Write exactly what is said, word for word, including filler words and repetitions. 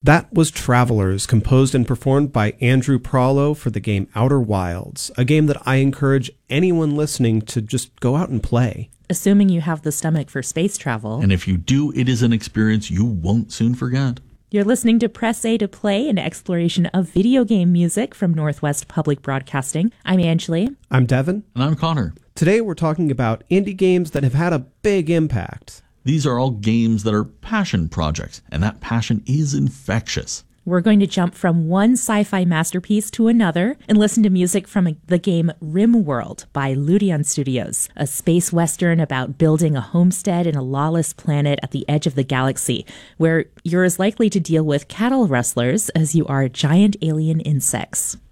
That was Travelers, composed and performed by Andrew Prallo for the game Outer Wilds, a game that I encourage anyone listening to just go out and play. Assuming you have the stomach for space travel. And if you do, it is an experience you won't soon forget. You're listening to Press A to Play, an exploration of video game music from Northwest Public Broadcasting. I'm Angeli. I'm Devin. And I'm Connor. Today we're talking about indie games that have had a big impact. These are all games that are passion projects, and that passion is infectious. We're going to jump from one sci-fi masterpiece to another and listen to music from the game RimWorld by Ludion Studios, a space western about building a homestead in a lawless planet at the edge of the galaxy, where you're as likely to deal with cattle rustlers as you are giant alien insects.